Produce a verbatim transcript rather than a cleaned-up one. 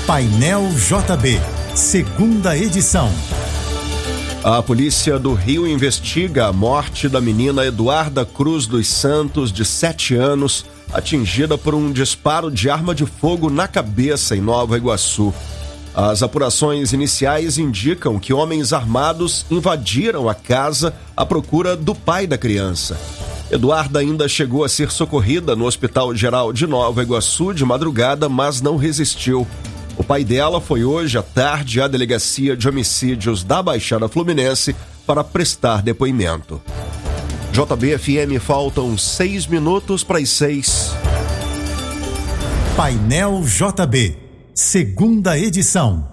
Painel J B, segunda edição. A polícia do Rio investiga a morte da menina Eduarda Cruz dos Santos, de sete anos, atingida por um disparo de arma de fogo na cabeça em Nova Iguaçu. As apurações iniciais indicam que homens armados invadiram a casa à procura do pai da criança. Eduarda ainda chegou a ser socorrida no Hospital Geral de Nova Iguaçu de madrugada, mas não resistiu. O pai dela foi hoje à tarde à Delegacia de Homicídios da Baixada Fluminense para prestar depoimento. J B F M, faltam seis minutos para as seis. Painel J B, segunda edição.